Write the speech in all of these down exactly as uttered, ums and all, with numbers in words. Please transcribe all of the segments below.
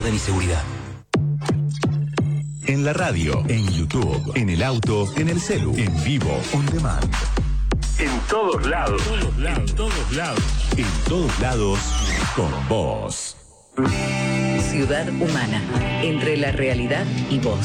de mi seguridad. En la radio, en YouTube, en el auto, en el celu, en vivo, on demand. En todos lados. Todos lados, en todos lados. En todos lados, con vos. Ciudad Humana, entre la realidad y vos.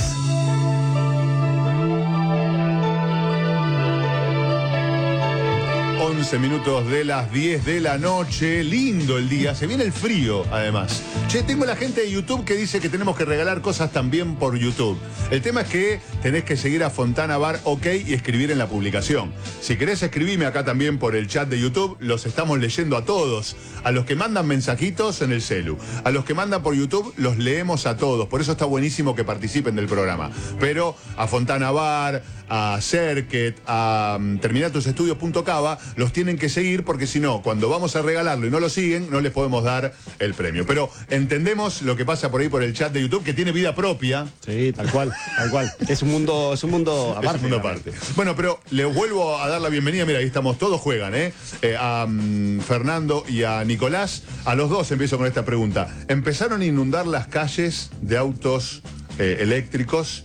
once minutos de las diez de la noche. Lindo el día. Se viene el frío, además. Che, tengo la gente de YouTube que dice que tenemos que regalar cosas también por YouTube. El tema es que tenés que seguir a Fontana Bar OK y escribir en la publicación. Si querés escribirme acá también por el chat de YouTube, los estamos leyendo a todos. A los que mandan mensajitos en el celu. A los que mandan por YouTube, los leemos a todos. Por eso está buenísimo que participen del programa. Pero a Fontana Bar, a Cerket, a um, terminatusestudios punto cava, los tienen que seguir porque si no, cuando vamos a regalarlo y no lo siguen, no les podemos dar el premio. Pero entendemos lo que pasa por ahí por el chat de YouTube, que tiene vida propia. Sí, tal cual, tal cual. Es un mundo, es un mundo aparte. Es un mundo aparte. Bueno, pero les vuelvo a dar la bienvenida. Mira, ahí estamos, todos juegan, ¿eh? eh a um, Fernando y a Nicolás. A los dos empiezo con esta pregunta. Empezaron a inundar las calles de autos eh, eléctricos.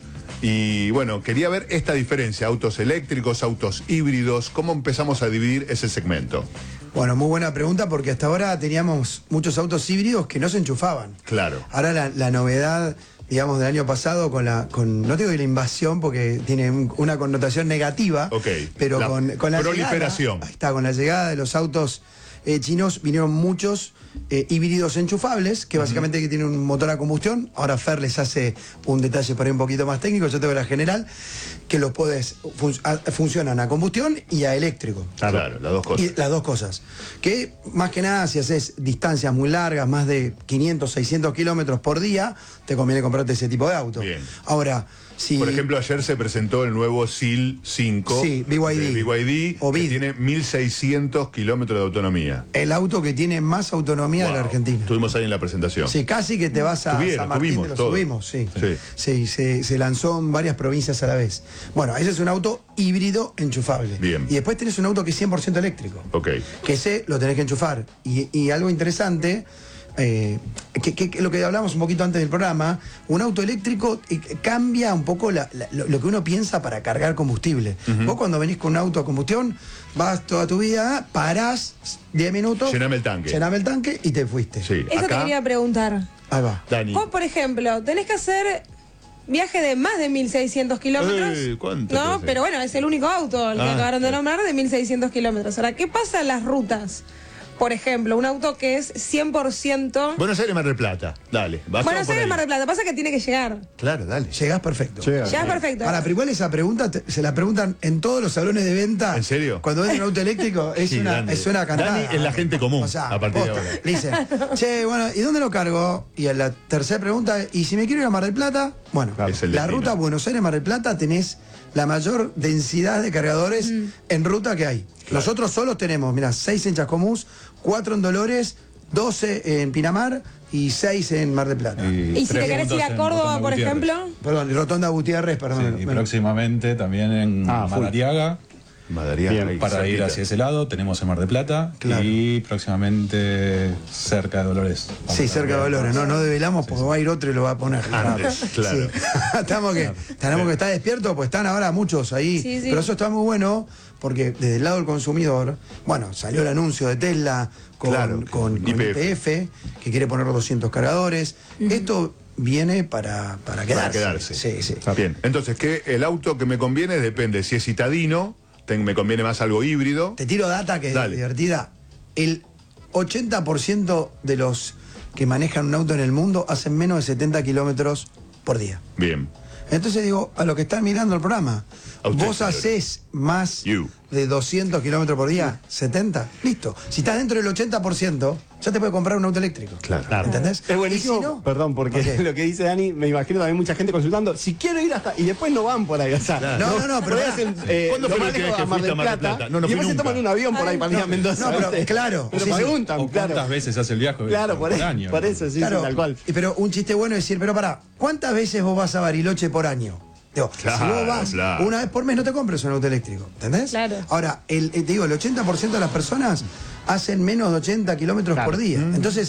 Y bueno, quería ver esta diferencia, autos eléctricos, autos híbridos, ¿cómo empezamos a dividir ese segmento? Bueno, muy buena pregunta porque hasta ahora teníamos muchos autos híbridos que no se enchufaban. Claro. Ahora la, la novedad, digamos, del año pasado con la, con, no digo la invasión porque tiene un, una connotación negativa, okay. pero la con, con la proliferación. Llegada, ahí está, con la llegada de los autos eh, chinos vinieron muchos eh, híbridos enchufables, que básicamente uh-huh. que tienen un motor a combustión. Ahora Fer les hace un detalle por ahí un poquito más técnico, yo tengo la general, que los podés, fun a, funcionan a combustión y a eléctrico. Claro, claro, las dos cosas. Y las dos cosas. Que más que nada, si haces distancias muy largas, más de quinientos, seiscientos kilómetros por día, te conviene comprarte ese tipo de auto. Bien. Ahora, si... Por ejemplo, ayer se presentó el nuevo S I L cinco. Sí, B Y D. B Y D, o que B I D. tiene mil seiscientos kilómetros de autonomía. El auto que tiene más autonomía Wow. de la Argentina. Estuvimos ahí en la presentación. Sí, casi que te vas a Tuvieron, San Martín, tuvimos, te lo todo. subimos, sí. Sí. Sí, se, se lanzó en varias provincias a la vez. Bueno, ese es un auto híbrido enchufable. Bien. Y después tenés un auto que es cien por ciento eléctrico. Ok. Que ese lo tenés que enchufar. Y, y algo interesante, eh, que, que, que lo que hablamos un poquito antes del programa, un auto eléctrico eh, cambia un poco la, la, lo, lo que uno piensa para cargar combustible. Uh-huh. Vos cuando venís con un auto a combustión, vas toda tu vida, parás diez minutos, llename el tanque. Llename el tanque y te fuiste. Sí. Eso Acá, te quería preguntar. Ahí va. Dani. Vos, por ejemplo, tenés que hacer viaje de más de mil seiscientos kilómetros. Eh, ¿cuánto no, te pero bueno, es el único auto, el que Ah, acabaron de sí. nombrar, de mil seiscientos kilómetros. Ahora, ¿qué pasa en las rutas? Por ejemplo, un auto que es cien por ciento... Buenos Aires, Mar del Plata. Dale. Buenos Aires, Mar del Plata. Pasa que tiene que llegar. Claro, dale. Llegás perfecto. Llega. Llegás perfecto. Ahora, pero igual esa pregunta te- se la preguntan en todos los salones de venta. ¿En serio? Cuando ven un auto eléctrico, es, Sí, una, grande. es una cantada. Dani es la gente común, O sea, a partir de posta. ahora. Le dicen, che, bueno, ¿y dónde lo cargo? Y a la tercera pregunta, ¿y si me quiero ir a Mar del Plata? Bueno, Es el la destino. ruta Buenos Aires-Mar del Plata tenés la mayor densidad de cargadores Mm. en ruta que hay. Nosotros solos tenemos, mira, seis en Chascomús, cuatro en Dolores, doce en Pinamar y seis en Mar del Plata. Y si te querés ir a Córdoba, por ejemplo... Perdón, y Rotonda Gutiérrez, perdón. Sí, y me- próximamente también en Ah, full. Madariaga, Madariaga, ahí para ir cerquita. hacia ese lado, tenemos en Mar del Plata, Claro. y próximamente cerca de Dolores. Vamos Sí, a cerca de ver. Dolores, no, no develamos porque va a ir otro y lo va a poner. Antes, claro. Sí. Estamos que, tenemos que estar despiertos, pues están ahora muchos ahí. Sí, sí. Pero eso está muy bueno porque desde el lado del consumidor, bueno, salió el anuncio de Tesla con, Claro, con, con Y P Y F. P F, que quiere poner doscientos cargadores. Esto viene para, para quedarse. Para quedarse. Sí, sí. Bien, entonces, que el auto que me conviene depende si es citadino, ten- me conviene más algo híbrido. Te tiro data que Dale. es divertida. El ochenta por ciento de los que manejan un auto en el mundo hacen menos de setenta kilómetros por día. Bien. Entonces digo, a los que están mirando el programa, A usted, vos señor. hacés más You. de doscientos kilómetros por día, setenta, listo. Si estás dentro del ochenta por ciento, ya te puede comprar un auto eléctrico. Claro. ¿Entendés? Es buenísimo, Y si no, perdón, porque ¿por qué? lo que dice Dani, me imagino también mucha gente consultando, si quiero ir hasta, y después no van por ahí, o sea, Claro. No, no, no, pero por ahí pará. hacen, eh, ¿Cuándo lo fue más la última lejos vez a que Mar fuiste del a Mar del Plata, Plata? No, no y fui después se nunca. toman un avión por ahí para ir a Mendoza. no, pero ¿viste? claro, Pero sí, sí. preguntan, ¿O claro. cuántas veces hace el viaje Claro, por, por eso, año? por eso, sí, Claro, sí, tal cual. y- pero un chiste bueno es decir, pero pará, ¿cuántas veces vos vas a Bariloche por año? Digo, Claro, si vos vas claro. una vez por mes, no te compres un auto eléctrico, ¿entendés? Claro. Ahora, el, el- te digo, el ochenta por ciento de las personas hacen menos de ochenta kilómetros Claro. por día. Entonces,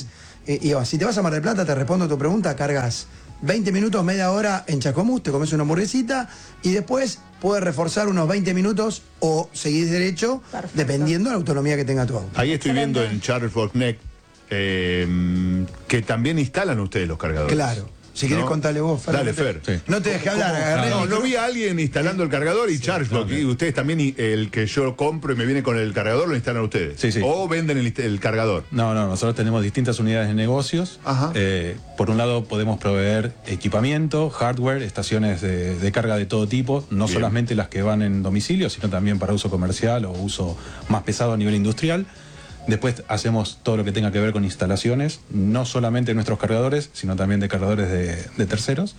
Eh, y oh, si te vas a Mar del Plata, te respondo a tu pregunta, cargas veinte minutos, media hora en Chascomús, te comes una hamburguesita y después puedes reforzar unos veinte minutos o seguir derecho, Perfecto. dependiendo de la autonomía que tenga tu auto. Ahí estoy Excelente. viendo en Charles Bockneck eh, que también instalan ustedes los cargadores. Claro. Si querés ¿no? contarle vos, Fer. Dale, Fer. Sí. No te dejé hablar, agarré el No, micro. no vi a alguien instalando el cargador y Chargeblock. Y ustedes también, y el que yo compro y me viene con el cargador, lo instalan ustedes. Sí, sí. O venden el, el cargador. No, no, nosotros tenemos distintas unidades de negocios. Ajá. Eh, por un lado podemos proveer equipamiento, hardware, estaciones de, de carga de todo tipo, no Bien. solamente las que van en domicilio, sino también para uso comercial o uso más pesado a nivel industrial. Después hacemos todo lo que tenga que ver con instalaciones, no solamente nuestros cargadores, sino también de cargadores de, de terceros.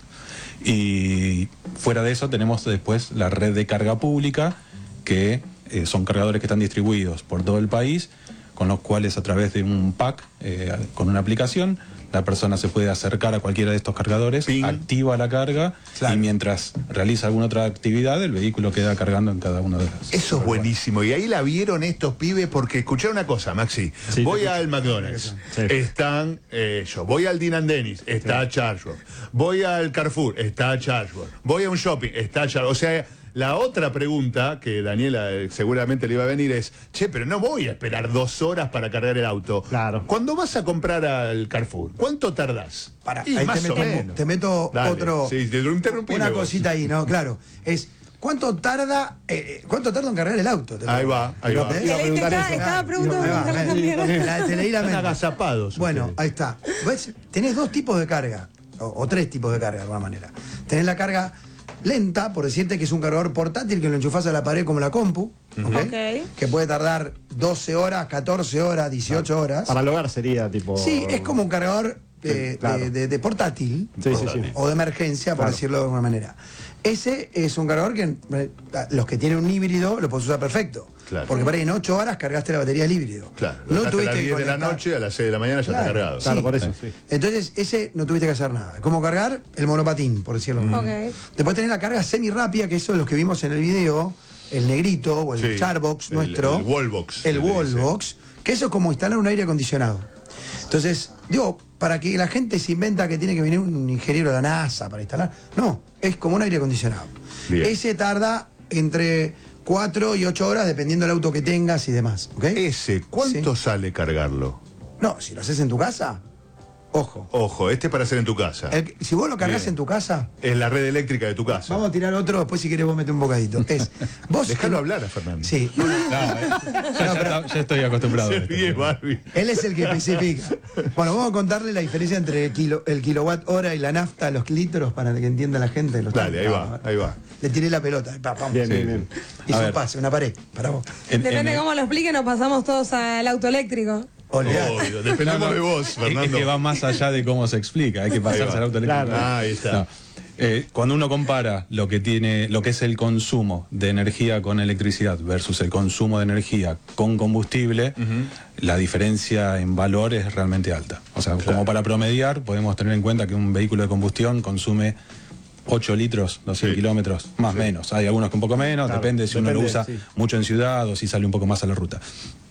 Y fuera de eso tenemos después la red de carga pública, que eh, son cargadores que están distribuidos por todo el país, con los cuales a través de un pack, eh, con una aplicación, la persona se puede acercar a cualquiera de estos cargadores, Ping. activa la carga Claro. y mientras realiza alguna otra actividad, el vehículo queda cargando en cada uno de los. Eso es buenísimo. Y ahí la vieron estos pibes porque escuché una cosa, Maxi. Sí, voy te al McDonald's, Sí. están ellos. Voy al Dean and Dennis, está Chargeblock. Voy al Carrefour, está Chargeblock. Voy a un shopping, está Chargeblock. O sea, la otra pregunta que Daniela eh, seguramente le iba a venir es, che, pero no voy a esperar dos horas para cargar el auto. Claro. Cuando vas a comprar al Carrefour, ¿cuánto tardás? Pará, Y ahí más te o meto, menos. te meto Dale. otro. Sí, te lo interrumpí. Una vos. cosita ahí, ¿no? Claro. Es ¿cuánto tarda, eh, cuánto tarda en cargar el auto? Te lo- Ahí va, ahí ¿Lo va. ves? Te leí- te preguntar estaba, eso. estaba Ahí preguntando va, Carlos ahí. también. La- te leí la Están mente. agazapados. Bueno, ustedes. ahí está. ¿Ves? Tenés dos tipos de carga, o, o tres tipos de carga de alguna manera. Tenés la carga lenta, por decirte que es un cargador portátil que lo enchufás a la pared como la compu, ¿ok? Ok. Que puede tardar doce horas, catorce horas, dieciocho horas. Para el hogar sería tipo. Sí, es como un cargador eh, Sí, claro. de, de- de portátil, Sí, o, sí, sí. o de emergencia, por Claro. decirlo de alguna manera. Ese es un cargador que eh, los que tienen un híbrido lo puedes usar perfecto. Claro. Porque por ahí en ocho horas cargaste la batería del híbrido. Claro, No no tuviste a las que diez de la conectar. noche, a las seis de la mañana ya Claro. está cargado. Claro, Sí. por eso, sí. Entonces, ese no tuviste que hacer nada. ¿Cómo cargar? El monopatín, por decirlo de alguna Ok. manera. Después tenés la carga semi rápida, que eso es lo que vimos en el video, el negrito o el Sí. Charbox El- nuestro. el Wallbox, El se le dice. Wallbox, que eso es como instalar un aire acondicionado. Entonces, digo, para que la gente se inventa que tiene que venir un ingeniero de la NASA para instalar. No, es como un aire acondicionado. Bien. Ese tarda entre cuatro y ocho horas, dependiendo del auto que tengas y demás. ¿Ok? Ese, ¿cuánto sale cargarlo? No, si lo haces en tu casa, ojo. Ojo, este es para hacer en tu casa. El- si vos lo cargas Bien. en tu casa, Es la red eléctrica de tu casa. vamos a tirar otro, después si querés vos mete un bocadito. Es, vos Déjalo hablar a Fernando. Sí, No, eh, ya, ya- ya estoy acostumbrado. a Se esto. ríe Barbie. él es el que especifica. Bueno, vamos a contarle la diferencia entre el, kilo, el kilowatt hora y la nafta, los litros, para que entienda la gente. Los Dale, ahí tantos. va, ahí va. Le tiré la pelota. Pa, pam. Bien, Sí, bien, bien. Hizo A un ver. pase, una pared, para vos. En- Depende en- cómo lo explique, nos pasamos todos al auto eléctrico. Olvidate. Obvio, dependemos No, no, de vos, es- Fernando. Es que va más allá de cómo se explica, hay que pasarse va. al auto eléctrico. Claro. Ah, ahí está. No. Eh, cuando uno compara lo que tiene, lo que es el consumo de energía con electricidad versus el consumo de energía con combustible, la diferencia en valor es realmente alta. O sea, como para promediar, podemos tener en cuenta que un vehículo de combustión consume ocho litros, doscientos Sí. kilómetros, más o menos. Hay algunos que un poco menos, Claro, depende si uno lo depende, usa sí. mucho en ciudad o si sale un poco más a la ruta.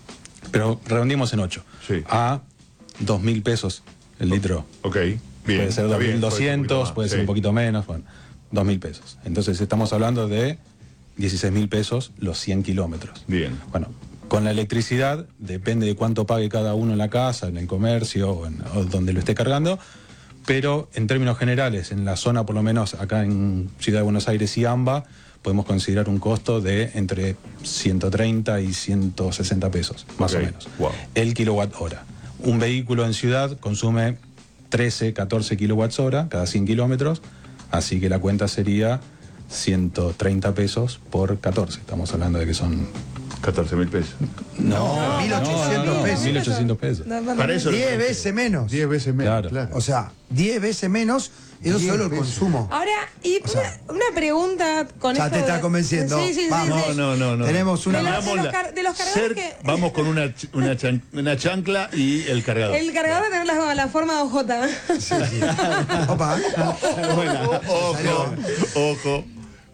Pero redondeemos en ocho. Sí. A dos mil pesos el litro. Ok, bien. Puede ser está dos bien, mil puede ser un doscientos, poquito más, puede ser sí. un poquito menos, bueno, dos mil pesos. Entonces estamos hablando de dieciséis mil pesos los cien kilómetros. Bien. Bueno, con la electricidad depende de cuánto pague cada uno en la casa, en el comercio o, en, o donde lo esté cargando, pero en términos generales, en la zona por lo menos acá en Ciudad de Buenos Aires y AMBA, podemos considerar un costo de entre ciento treinta y ciento sesenta pesos, más Ok, o menos. wow. El kilowatt hora. Un vehículo en ciudad consume trece, catorce kilowatts hora cada cien kilómetros, así que la cuenta sería ciento treinta pesos por catorce. Estamos hablando de que son... catorce mil pesos. No, mil ochocientos pesos. mil ochocientos pesos. No, no, Para eso lo diez pregunté. veces menos. diez veces menos, Claro. claro. O sea, diez veces menos, eso diez solo el veces. consumo. Ahora, y O sea, una, una pregunta con Ya esto te está de- convenciendo. Sí, sí, sí, Vamos. sí. No, no, no. Tenemos una De los- Vamos de los la- car- de los cargadores Cer- que- Vamos con una, ch- una, chan- una chancla y el cargador. El cargador de tener la, la forma de O J. Opa. Ojo, ojo.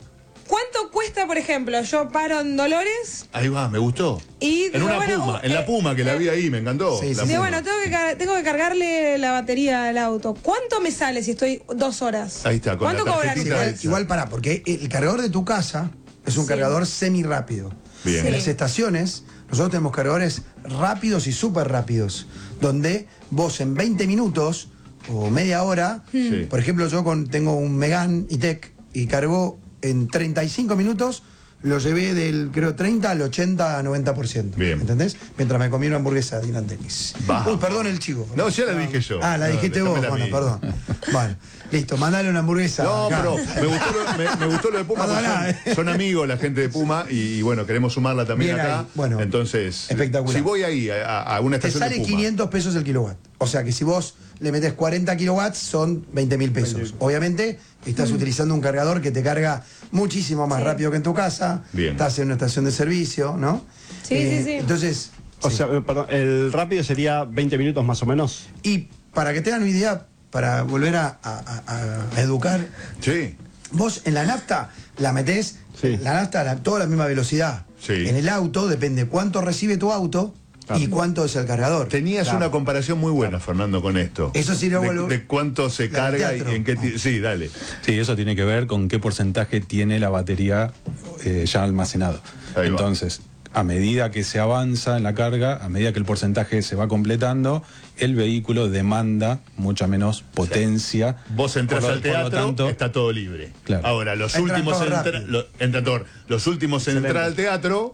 ¿Cuánto cuesta, por ejemplo, yo paro en Dolores Ahí va, me gustó. y En digo, una bueno, Puma, uh, en la eh, Puma que la eh, vi ahí, me encantó. Sí, la sí, digo, Puma. bueno, tengo que, car- tengo que cargarle la batería al auto. ¿Cuánto me sale si estoy dos horas? Ahí está, con ¿Cuánto la cobran tarjetita ustedes? esa. Igual para, porque el cargador de tu casa es un Sí. cargador semi rápido. Bien. En las estaciones, nosotros tenemos cargadores rápidos y súper rápidos, donde vos en veinte minutos o media hora, Sí. por ejemplo, yo con, tengo un Megane E-Tech y cargó en treinta y cinco minutos, lo llevé del, creo, treinta al ochenta, noventa por ciento. Bien. ¿Entendés? Mientras me comí una hamburguesa de Dinantenis. Vamos. Uy, perdón el chivo. No, ya la dije yo. Ah, la No, dijiste vos, déjamela a bueno, mí. perdón. Bueno, listo, mandale una hamburguesa. No, acá. pero me gustó, lo, me, me gustó lo de Puma. porque Perdona, son, son amigos la gente de Puma y, y bueno, queremos sumarla también Bien acá. ahí, bueno, entonces, espectacular. si voy ahí a, a una Te estación sale de Puma. quinientos pesos el kilowatt. O sea que si vos le metes cuarenta kilowatts, son veinte mil pesos. Obviamente, estás utilizando un cargador que te carga muchísimo más Sí. rápido que en tu casa. Bien. Estás en una estación de servicio, ¿no? Sí, sí, sí. Entonces, O sí. sea, eh, perdón, el rápido sería veinte minutos más o menos. y para que tengan una idea, para volver a, a- a- a educar, Sí. vos en la nafta la metés, Sí. la nafta a toda la misma velocidad. Sí. En el auto depende cuánto recibe tu auto y cuánto es el cargador. Tenías Claro. una comparación muy buena, Fernando, con esto. Eso sí lo de, vuelvo- de cuánto se La del carga y teatro. en qué. ti- Sí, dale. Sí, eso tiene que ver con qué porcentaje tiene la batería eh, ya almacenado. Ahí va. Entonces, a medida que se avanza en la carga, a medida que el porcentaje se va completando, el vehículo demanda mucha menos potencia. Vos entras Por lo- al por lo teatro, tanto, está todo libre. Claro. Ahora, los Entran últimos todos en rápido. entrar- lo- entran todos. Los últimos en entrar al teatro.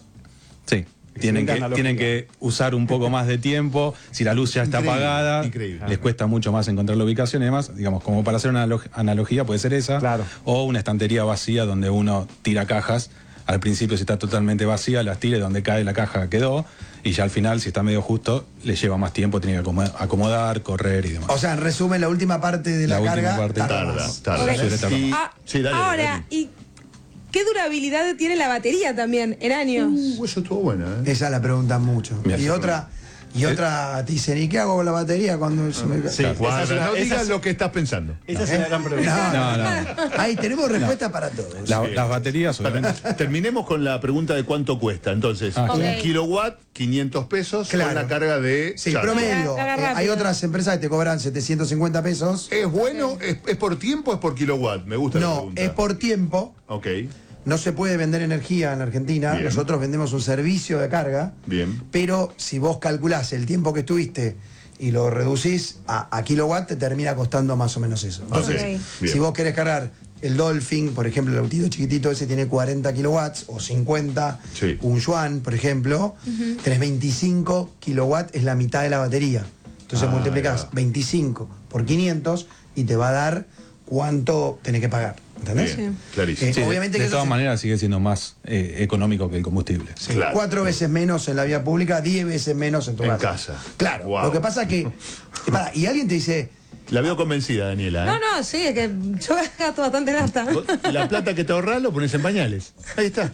sí. Tienen que, analogía. tienen que usar un poco más de tiempo. Si la luz ya está Increíble, apagada, increíble. les cuesta mucho más encontrar la ubicación y demás. Digamos, como para hacer una analog- analogía puede ser esa. Claro. O una estantería vacía donde uno tira cajas. Al principio, si está totalmente vacía, las tira y donde cae la caja quedó. Y ya al final, si está medio justo, le lleva más tiempo, tiene que acomodar, acomodar, correr y demás. O sea, en resumen, la última parte de la, La última carga parte tarda Tarda, más. tarda. Ok. Suele tardar. Y- Ah, sí, dale, ahora, dale. ¿y qué durabilidad tiene la batería también en años? Uh, eso estuvo buena, ¿eh? Esa la preguntan mucho. Bien. Y otra, y otra te dicen, ¿y qué hago con la batería cuando se me Sí. Guarda, Esa es una- no esa digas es- lo que estás pensando. Esa es la gran pregunta. No, No, no. ahí tenemos respuesta para todos. La- las baterías, obviamente. Terminemos con la pregunta de cuánto cuesta. Entonces, Ah, un ok. kilowatt, quinientos pesos, Claro. con la carga de. Sí, charge. promedio. Carga Eh, hay rápida. otras empresas que te cobran setecientos cincuenta pesos. ¿Es bueno? ¿Es, es por tiempo o es por kilowatt? Me gusta la No, pregunta. es por tiempo. Ok, No se puede vender energía en Argentina. Bien. Nosotros vendemos un servicio de carga. bien. Pero si vos calculás el tiempo que estuviste y lo reducís a, a kilowatt, te termina costando más o menos eso. Entonces, Ok. Bien. si vos querés cargar el Dolphin, por ejemplo, el autito chiquitito ese tiene cuarenta kilowatts o cincuenta, Sí. un Yuan, por ejemplo, tenés veinticinco kilowatts, es la mitad de la batería. Entonces Ah, multiplicás ya. veinticinco por quinientos y te va a dar cuánto tenés que pagar. ¿Entendés? Bien, clarísimo. Eh, Sí, de- obviamente de, que eso todas se- maneras sigue siendo más eh, económico que el combustible. Sí, Claro. cuatro veces menos en la vía pública, diez veces menos en tu En casa. casa. Claro. Wow. Lo que pasa que. y pará, y alguien te dice. La veo convencida, Daniela. ¿eh? No, no, sí, es que yo gasto bastante nafta. Vos- La plata que te ahorrás lo pones en pañales. Ahí está.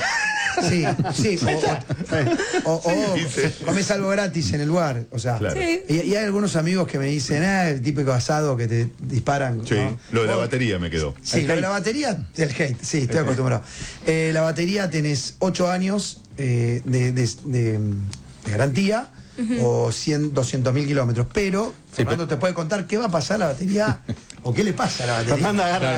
Sí, sí. O, o- o- o dice. comés algo gratis en el lugar. O sea. Claro. Sí. Y, y hay algunos amigos que me dicen, ah, el típico asado que te disparan. Sí, ¿no? lo de la Vos- batería me quedó. Sí, lo de la batería, el hate, sí, estoy acostumbrado. Eh, la batería tenés ocho años eh, de, de- de- de garantía o cien, doscientos mil kilómetros. Pero Fernando te puede contar qué va a pasar a la batería o qué le pasa a la batería. Fernando agarra